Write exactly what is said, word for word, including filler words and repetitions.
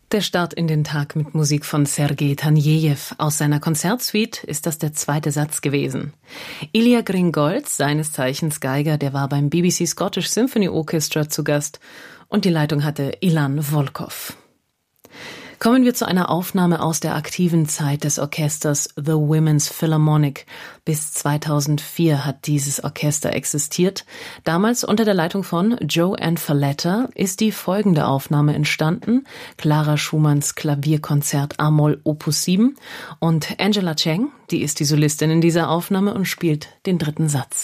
Der Start in den Tag mit Musik von Sergei Tanejew. Aus seiner Konzertsuite ist das der zweite Satz gewesen. Ilya Gringolz, seines Zeichens Geiger, der war beim B B C Scottish Symphony Orchestra zu Gast und die Leitung hatte Ilan Volkov. Kommen wir zu einer Aufnahme aus der aktiven Zeit des Orchesters The Women's Philharmonic. Bis zweitausendvier hat dieses Orchester existiert. Damals unter der Leitung von Joanne Falletta ist die folgende Aufnahme entstanden. Clara Schumanns Klavierkonzert A-Moll Opus sieben und Angela Cheng, die ist die Solistin in dieser Aufnahme und spielt den dritten Satz.